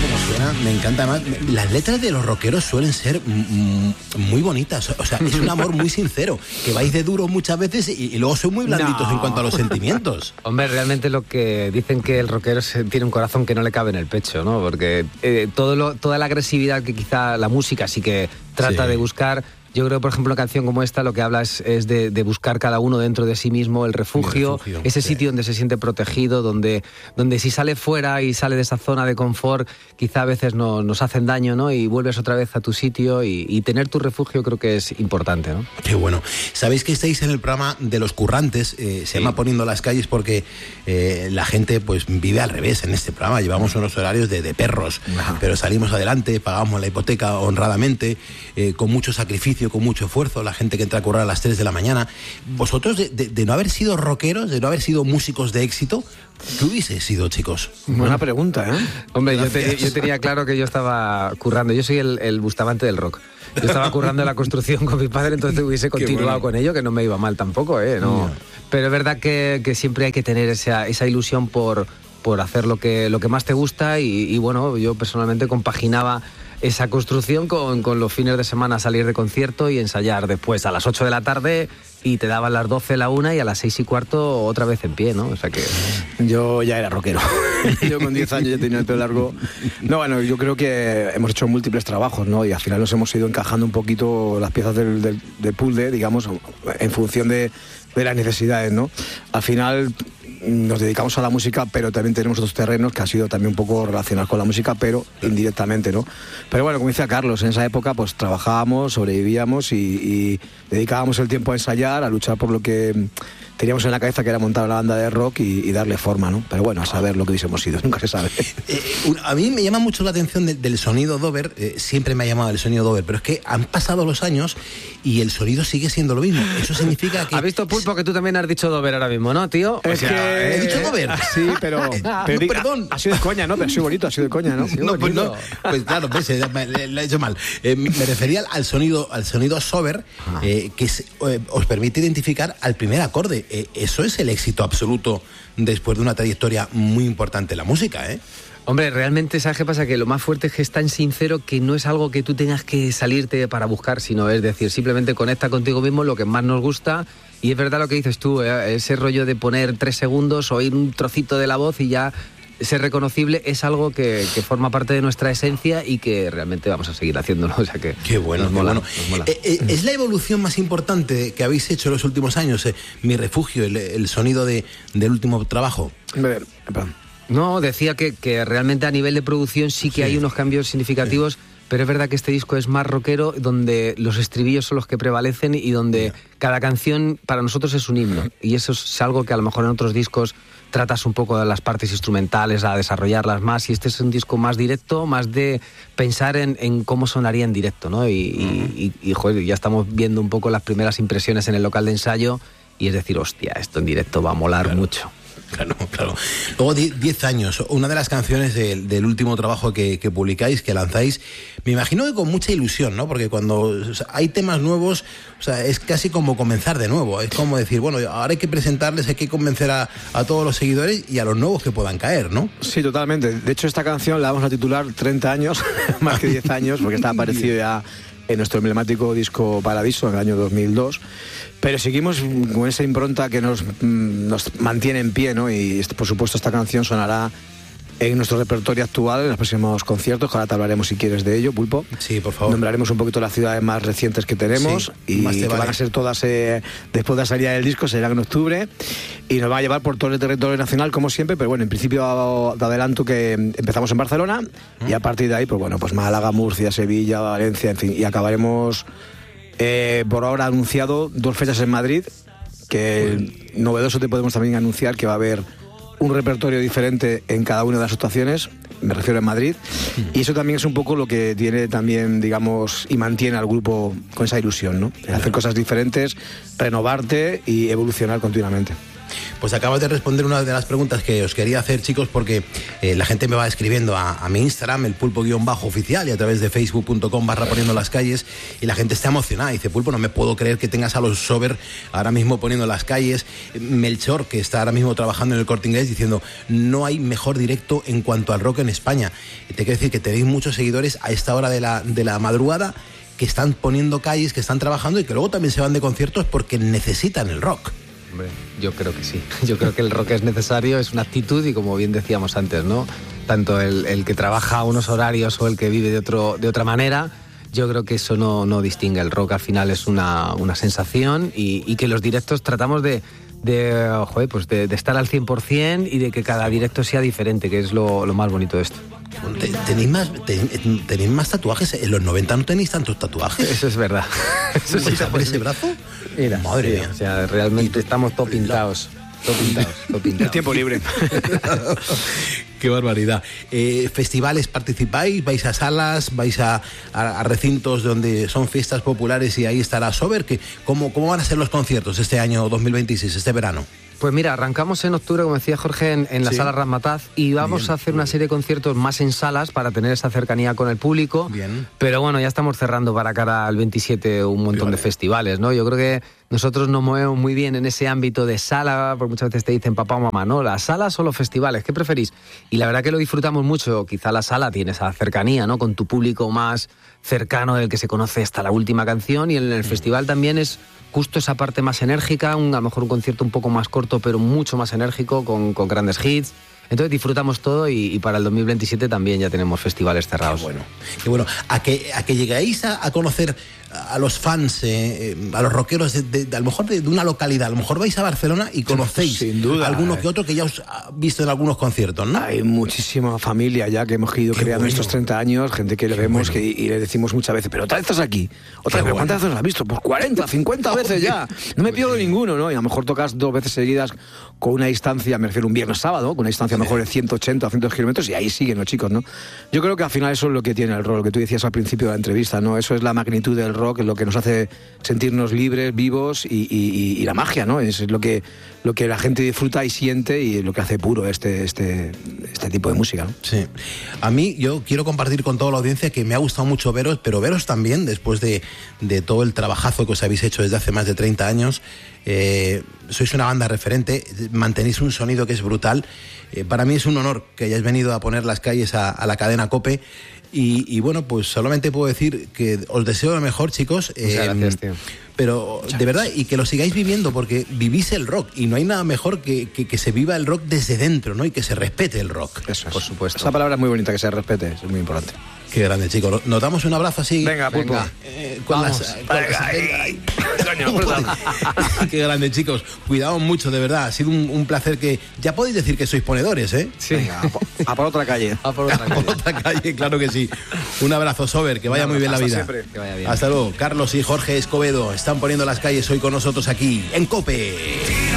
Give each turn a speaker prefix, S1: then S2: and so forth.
S1: como suena, me encanta. Además, las letras de los rockeros suelen ser muy bonitas. O sea, es un amor muy sincero, que vais de duro muchas veces y luego sois muy blanditos en cuanto a los sentimientos.
S2: Hombre, realmente lo que dicen que el rockero tiene un corazón que no le cabe en el pecho, ¿no? Porque toda la agresividad que quizá la música sí que trata de buscar. Yo creo, por ejemplo, una canción como esta lo que habla es de buscar cada uno dentro de sí mismo el refugio ese sitio donde se siente protegido, donde si sale fuera y sale de esa zona de confort, quizá a veces nos hacen daño, ¿no? Y vuelves otra vez a tu sitio y tener tu refugio creo que es importante, ¿no?
S1: Qué bueno. Sabéis que estáis en el programa de los currantes, se llama Poniendo las calles porque la gente pues vive al revés en este programa. Llevamos unos horarios de perros, pero salimos adelante, pagamos la hipoteca honradamente, con mucho sacrificio, con mucho esfuerzo, la gente que entra a currar a las 3 de la mañana. Vosotros, de no haber sido rockeros, de no haber sido músicos de éxito, ¿qué hubiese sido, chicos?
S3: Buena pregunta, ¿eh?
S2: Hombre, yo tenía claro que yo estaba currando. Yo soy el Bustamante del rock. Yo estaba currando en la construcción con mi padre, entonces hubiese continuado con ello, que no me iba mal tampoco, ¿eh? No. Pero es verdad que siempre hay que tener esa ilusión por hacer lo que más te gusta y bueno, yo personalmente compaginaba esa construcción con los fines de semana salir de concierto y ensayar después a las 8 de la tarde y te daban las 12, la 1 y a las 6:15 otra vez en pie, ¿no? O sea que...
S3: Yo ya era rockero. Yo con 10 años ya tenía el pelo largo. No, bueno, yo creo que hemos hecho múltiples trabajos, ¿no? Y al final nos hemos ido encajando un poquito las piezas del puzzle, digamos, en función de las necesidades, ¿no? Al final nos dedicamos a la música, pero también tenemos otros terrenos que han sido también un poco relacionados con la música, pero indirectamente, ¿no? Pero bueno, como decía Carlos, en esa época pues trabajábamos, sobrevivíamos y dedicábamos el tiempo a ensayar, a luchar por lo que teníamos en la cabeza, que era montar una banda de rock y darle forma, ¿no? Pero bueno, a saber lo que hubiésemos sido, nunca se sabe.
S1: A mí me llama mucho la atención del sonido Dover, siempre me ha llamado el sonido Dover, pero es que han pasado los años y el sonido sigue siendo lo mismo. Eso significa que...
S2: ¿Has visto, Pulpo, que tú también has dicho Dover ahora mismo, no, tío?
S3: Es que...
S1: ¿He dicho Dover?
S3: Sí, pero...
S1: no, perdón.
S3: Ha sido de coña, ¿no? Pero ha sido bonito, ha sido de coña, ¿no?
S1: No, pues no. Pues claro, pues, lo he hecho mal. Me refería al sonido sober, que os permite identificar al primer acorde. Eso es el éxito absoluto después de una trayectoria muy importante en la música, ¿eh?
S2: Hombre, realmente, ¿sabes qué pasa? Que lo más fuerte es que es tan sincero que no es algo que tú tengas que salirte para buscar, sino es decir, simplemente conecta contigo mismo lo que más nos gusta. Y es verdad lo que dices tú, ese rollo de poner 3 segundos, oír un trocito de la voz y ya ser reconocible es algo que forma parte de nuestra esencia y que realmente vamos a seguir haciéndolo. O sea que
S1: qué bueno,
S2: nos mola,
S1: bueno.
S2: Nos mola.
S1: ¿Es la evolución más importante que habéis hecho en los últimos años? Mi refugio, el sonido del último trabajo.
S2: No, decía que realmente a nivel de producción sí que hay unos cambios significativos, pero es verdad que este disco es más rockero, donde los estribillos son los que prevalecen y donde cada canción para nosotros es un himno. Y eso es algo que a lo mejor en otros discos tratas un poco de las partes instrumentales, a desarrollarlas más, y este es un disco más directo, más de pensar en cómo sonaría en directo, ¿no? Y joder, ya estamos viendo un poco las primeras impresiones en el local de ensayo y es decir, hostia, esto en directo va a molar mucho.
S1: Claro. Luego 10 años, una de las canciones del último trabajo que publicáis, que lanzáis, me imagino que con mucha ilusión, ¿no? Porque cuando hay temas nuevos, o sea, es casi como comenzar de nuevo. Es como decir, bueno, ahora hay que presentarles, hay que convencer a todos los seguidores y a los nuevos que puedan caer, ¿no?
S3: Sí, totalmente. De hecho, esta canción la vamos a titular 30 años, más que 10 años, porque está aparecido ya en nuestro emblemático disco Paradiso en el año 2002, pero seguimos con esa impronta que nos mantiene en pie, ¿no? Y por supuesto esta canción sonará en nuestro repertorio actual en los próximos conciertos, que ahora te hablaremos si quieres de ello, Pulpo.
S1: Sí, por favor.
S3: Nombraremos un poquito las ciudades más recientes que tenemos, y que van a ser todas después de la salida del disco, serán en octubre, y nos va a llevar por todo el territorio nacional como siempre, pero bueno, en principio te adelanto que empezamos en Barcelona y a partir de ahí pues Málaga, Murcia, Sevilla, Valencia, en fin, y acabaremos por ahora anunciado 2 fechas en Madrid, que novedoso te podemos también anunciar que va a haber un repertorio diferente en cada una de las actuaciones, me refiero en Madrid, y eso también es un poco lo que tiene también, digamos, y mantiene al grupo con esa ilusión, ¿no? Hacer cosas diferentes, renovarte y evolucionar continuamente.
S1: Pues acabas de responder una de las preguntas que os quería hacer, chicos, porque la gente me va escribiendo a mi Instagram, el pulpo_oficial, y a través de facebook.com/poniendo las calles, y la gente está emocionada. Dice, Pulpo, no me puedo creer que tengas a los Sober ahora mismo poniendo las calles. Melchor, que está ahora mismo trabajando en el Corte Inglés, diciendo, no hay mejor directo en cuanto al rock en España. Te quiero decir que tenéis muchos seguidores a esta hora de la madrugada que están poniendo calles, que están trabajando y que luego también se van de conciertos porque necesitan el rock.
S2: Hombre, yo creo que sí. Yo creo que el rock es necesario, es una actitud y como bien decíamos antes, ¿no? Tanto el que trabaja a unos horarios o el que vive de otra manera, yo creo que eso no distingue. El rock al final es una sensación y que los directos tratamos de estar al 100% y de que cada directo sea diferente, que es lo más bonito de esto.
S1: ¿Tenéis más tatuajes? En los 90 no tenéis tantos tatuajes.
S2: Eso es verdad.
S1: ¿Eso sí por ese brazo?
S2: Mira,
S1: madre mía.
S2: O sea, realmente estamos todo pintados. Todo pintados.
S3: El tiempo libre.
S1: Qué barbaridad. ¿Festivales participáis? ¿Vais a salas? ¿Vais a recintos donde son fiestas populares y ahí estará Sober? ¿Cómo van a ser los conciertos este año 2026, este verano?
S2: Pues mira, arrancamos en octubre, como decía Jorge, en la sala Razzmatazz, y vamos a hacer una serie de conciertos más en salas para tener esa cercanía con el público.
S1: Bien.
S2: Pero bueno, ya estamos cerrando para cara al 27 un montón de festivales, ¿no? Yo creo que nosotros nos movemos muy bien en ese ámbito de sala, porque muchas veces te dicen papá o mamá, ¿no? ¿Las salas o los festivales? ¿Qué preferís? Y la verdad que lo disfrutamos mucho. Quizá la sala tiene esa cercanía, ¿no? Con tu público más cercano, del que se conoce hasta la última canción, y en el festival también es justo esa parte más enérgica, a lo mejor un concierto un poco más corto, pero mucho más enérgico, con grandes hits. Entonces disfrutamos todo y para el 2027 también ya tenemos festivales cerrados.
S1: Qué bueno. ¿A que llegáis a conocer a los fans, a los rockeros a lo mejor de una localidad? A lo mejor vais a Barcelona y conocéis
S3: sin duda,
S1: alguno que otro que ya os ha visto en algunos conciertos, ¿no?
S3: Hay muchísima familia ya que hemos ido creando estos 30 años, gente que le vemos y le decimos muchas veces, pero otra vez estás aquí, otra vez, ¿cuántas veces has visto? Pues 40, 50 veces ya, no me pierdo ninguno, ¿no? Y a lo mejor tocas 2 veces seguidas con una distancia, me refiero un viernes sábado, con una distancia a lo mejor de 180 o 200 kilómetros, y ahí siguen los chicos, ¿no? Yo creo que al final eso es lo que tiene el rock, lo que tú decías al principio de la entrevista, ¿no? Eso es la magnitud del rock, es lo que nos hace sentirnos libres, vivos y la magia, ¿no? Es lo que la gente disfruta y siente y lo que hace puro este tipo de música, ¿no?
S1: Sí. A mí, yo quiero compartir con toda la audiencia que me ha gustado mucho veros, pero veros también, después de todo el trabajazo que os habéis hecho desde hace más de 30 años. Sois una banda referente, mantenéis un sonido que es brutal. Para mí es un honor que hayáis venido a poner las calles a la cadena COPE. Y bueno, pues solamente puedo decir que os deseo lo mejor, chicos.
S2: Muchas gracias, tío.
S1: Pero de verdad, y que lo sigáis viviendo, porque vivís el rock y no hay nada mejor que se viva el rock desde dentro, ¿no? Y que se respete el rock.
S3: Eso es.
S2: Por supuesto.
S3: Esa palabra es muy bonita, que se respete, es muy importante.
S1: Qué grande, chicos. Nos damos un abrazo así.
S3: Venga, Pulpo.
S1: Qué grande, chicos. Cuidaos mucho, de verdad. Ha sido un placer que... Ya podéis decir que sois ponedores, ¿eh?
S2: Sí.
S3: Venga, a por otra calle.
S2: A por otra calle.
S1: Por otra calle, claro que sí. Un abrazo, Sober, que vaya muy bien la vida.
S3: Siempre.
S2: Que vaya bien.
S1: Hasta luego. Carlos y Jorge Escobedo están poniendo las calles hoy con nosotros aquí, en COPE.